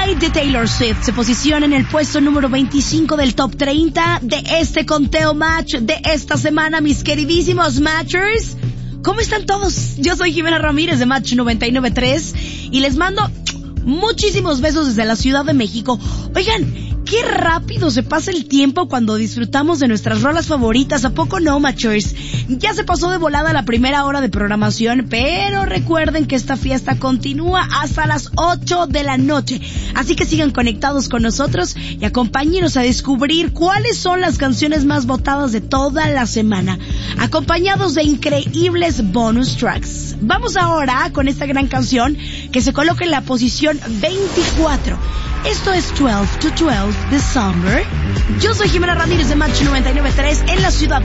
Tonight de Taylor Swift se posiciona en el puesto número 25 del top 30 de este conteo match de esta semana, mis queridísimos matchers. ¿Cómo están todos? Yo soy Jimena Ramírez de Match 99.3 y les mando muchísimos besos desde la Ciudad de México. Oigan, qué rápido se pasa el tiempo cuando disfrutamos de nuestras rolas favoritas, ¿a poco no, matchers? Ya se pasó de volada la primera hora de programación, pero recuerden que esta fiesta continúa hasta las 8 de la noche. Así que sigan conectados con nosotros y acompáñenos a descubrir cuáles son las canciones más votadas de toda la semana, acompañados de increíbles bonus tracks. Vamos ahora con esta gran canción que se coloca en la posición 24. Esto es 12 to 12 de Summer. Yo soy Jimena Ramírez de Match 99.3 en la ciudad